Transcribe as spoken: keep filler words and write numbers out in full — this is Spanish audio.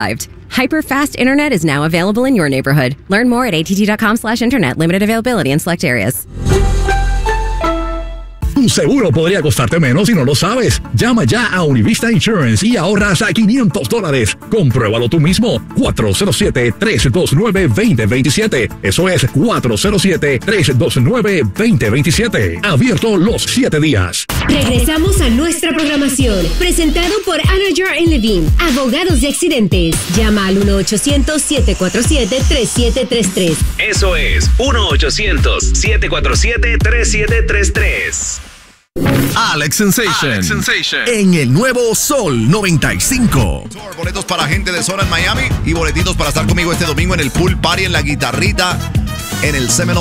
Hyper-fast internet is now available in your neighborhood. Learn more at att.com slash internet. Limited availability in select areas. Tu seguro podría costarte menos si no lo sabes. Llama ya a Univista Insurance y ahorra hasta quinientos dólares. Compruébalo tú mismo. cuatro cero siete, tres dos nueve, dos cero dos siete. Eso es cuatro cero siete, tres dos nueve, dos cero dos siete. Abierto los siete días. Regresamos a nuestra programación. Presentado por Anajar and Levine, abogados de accidentes. Llama al uno ochocientos, siete cuatro siete, tres siete tres tres. Eso es uno ochocientos, siete cuatro siete, tres siete tres tres. Alex Sensation. Alex Sensation. En el nuevo Sol noventa y cinco. Boletos para gente de Zona en Miami y boletitos para estar conmigo este domingo en el Pool Party en la Guitarrita en el Seminole